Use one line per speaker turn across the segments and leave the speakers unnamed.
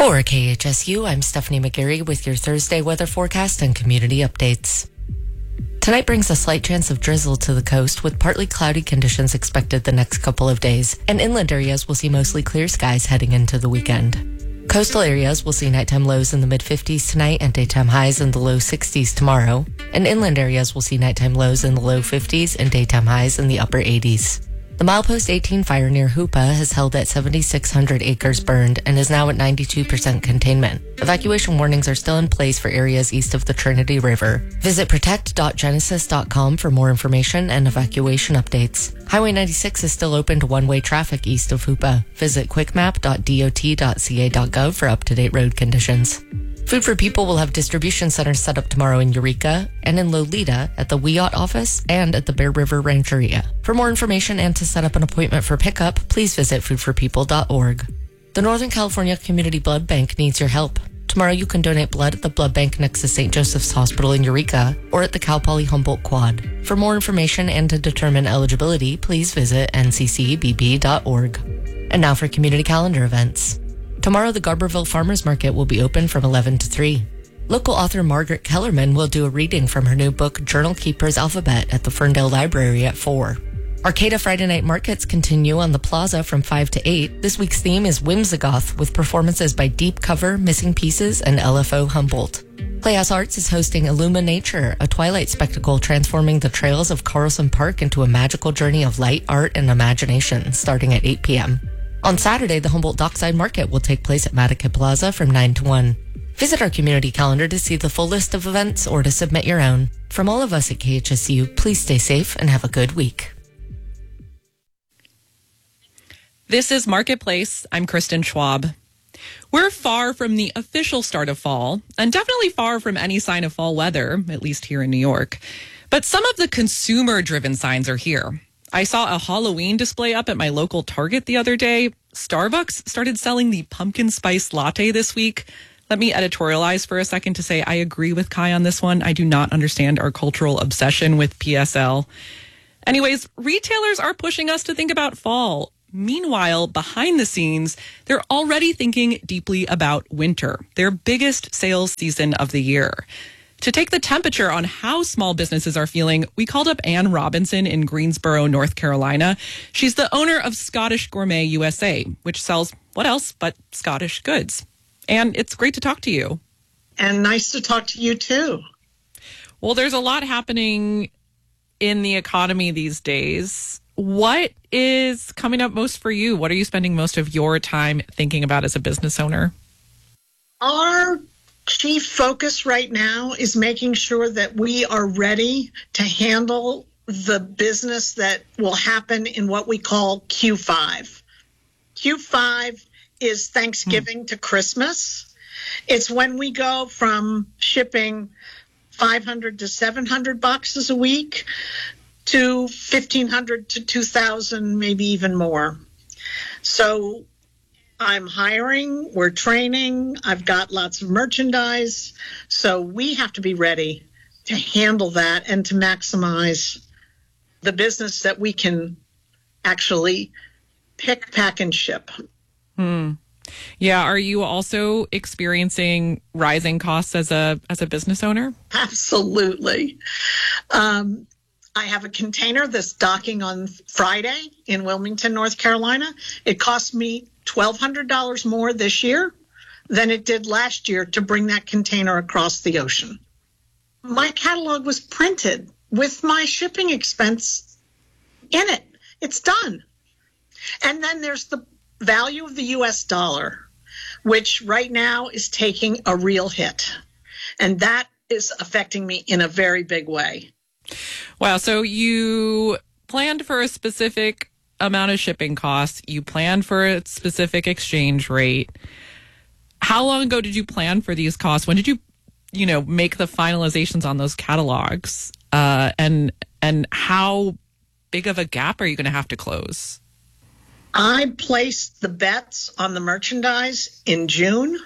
For KHSU, I'm Stephanie McGarry with your Thursday weather forecast and community updates. Tonight brings a slight chance of drizzle to the coast with partly cloudy conditions expected the next couple of days, and inland areas will see mostly clear skies heading into the weekend. Coastal areas will see nighttime lows in the mid-50s tonight and daytime highs in the low 60s tomorrow, and inland areas will see nighttime lows in the low 50s and daytime highs in the upper 80s. The Milepost 18 fire near Hoopa has held at 7,600 acres burned and is now at 92% containment. Evacuation warnings are still in place for areas east of the Trinity River. Visit protect.genesis.com for more information and evacuation updates. Highway 96 is still open to one-way traffic east of Hoopa. Visit quickmap.dot.ca.gov for up-to-date road conditions. Food for People will have distribution centers set up tomorrow in Eureka and in Lolita at the WIOT office and at the Bear River Rancheria. For more information and to set up an appointment for pickup, please visit foodforpeople.org. The Northern California Community Blood Bank needs your help. Tomorrow you can donate blood at the blood bank next to St. Joseph's Hospital in Eureka or at the Cal Poly Humboldt Quad. For more information and to determine eligibility, please visit nccbb.org. And now for community calendar events. Tomorrow, the Garberville Farmers Market will be open from 11 to 3. Local author Margaret Kellerman will do a reading from her new book, Journal Keeper's Alphabet, at the Ferndale Library at 4. Arcata Friday night markets continue on the plaza from 5 to 8. This week's theme is Whimsigoth, with performances by Deep Cover, Missing Pieces, and LFO Humboldt. Playhouse Arts is hosting Illuminature, a twilight spectacle transforming the trails of Carlson Park into a magical journey of light, art, and imagination, starting at 8 p.m. On Saturday, the Humboldt Dockside Market will take place at Mattakit Plaza from 9 to 1. Visit our community calendar to see the full list of events or to submit your own. From all of us at KHSU, please stay safe and have a good week.
This is Marketplace. I'm Kristen Schwab. We're far from the official start of fall, and definitely far from any sign of fall weather, at least here in New York. But some of the consumer-driven signs are here. I saw a Halloween display up at my local Target the other day. Starbucks started selling the pumpkin spice latte this week. Let me editorialize for a second to say I agree with Kai on this one. I do not understand our cultural obsession with PSL. Anyways, retailers are pushing us to think about fall. Meanwhile, behind the scenes, they're already thinking deeply about winter, their biggest sales season of the year. To take the temperature on how small businesses are feeling, we called up Ann Robinson in Greensboro, North Carolina. She's the owner of Scottish Gourmet USA, which sells what else but Scottish goods. And it's great to talk to you.
And nice to talk to you too.
Well, there's a lot happening in the economy these days. What is coming up most for you? What are you spending most of your time thinking about as a business owner?
Our chief focus right now is making sure that we are ready to handle the business that will happen in what we call Q5. Q5 is Thanksgiving to Christmas. It's when we go from shipping 500 to 700 boxes a week to 1,500 to 2,000, maybe even more. So I'm hiring, we're training, I've got lots of merchandise. So we have to be ready to handle that and to maximize the business that we can actually pick, pack, and ship.
Yeah. Are you also experiencing rising costs as a business owner?
Absolutely. I have a container that's docking on Friday in Wilmington, North Carolina. It cost me $1,200 more this year than it did last year to bring that container across the ocean. My catalog was printed with my shipping expense in it. It's done. And then there's the value of the U.S. dollar, which right now is taking a real hit. And that is affecting me in a very big way.
Wow. So you planned for a specific amount of shipping costs. You planned for a specific exchange rate. How long ago did you plan for these costs? When did you make the finalizations on those catalogs? And how big of a gap are you going to have to close?
I placed the bets on the merchandise in June.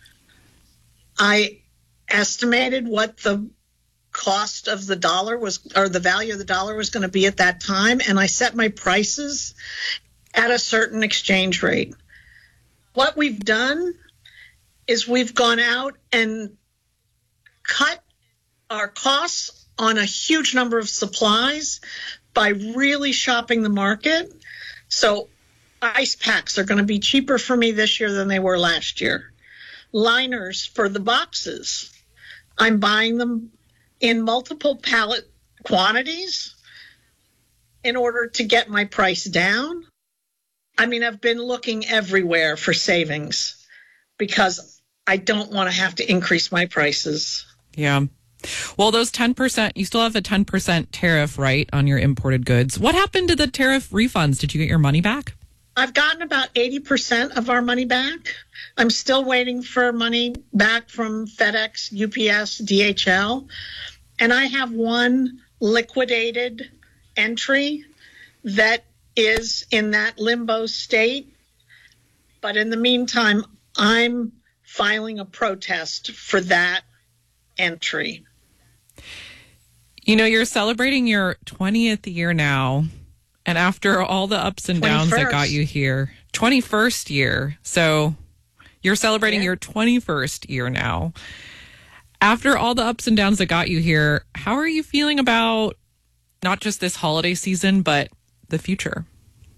I estimated what the cost of the dollar was, or the value of the dollar was going to be at that time, and I set my prices at a certain exchange rate. What we've done is we've gone out and cut our costs on a huge number of supplies by really shopping the market. So ice packs are going to be cheaper for me this year than they were last year. Liners for the boxes, I'm buying them in multiple pallet quantities in order to get my price down. I mean, I've been looking everywhere for savings because I don't want to have to increase my prices.
Yeah. Well, those 10%, you still have a 10% tariff, right, on your imported goods. What happened to the tariff refunds? Did you get your money back?
I've gotten about 80% of our money back. I'm still waiting for money back from FedEx, UPS, DHL. And I have one liquidated entry that is in that limbo state. But in the meantime, I'm filing a protest for that entry.
You know, you're celebrating your 20th year now. And after all the ups and downs that got you here, 21st year. So you're celebrating your 21st year now. After all the ups and downs that got you here, how are you feeling about not just this holiday season, but the future?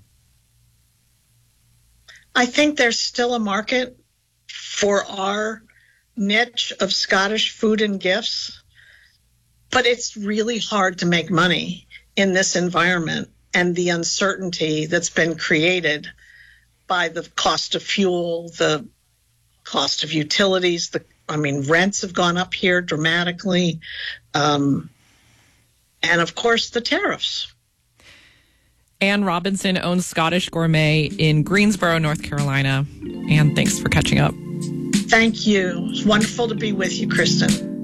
I think there's still a market for our niche of Scottish food and gifts, but it's really hard to make money in this environment and the uncertainty that's been created by the cost of fuel, the cost of utilities. Rents have gone up here dramatically. And of course, the tariffs.
Anne Robinson owns Scottish Gourmet in Greensboro, North Carolina. Anne, thanks for catching up.
Thank you. It's wonderful to be with you, Kristen.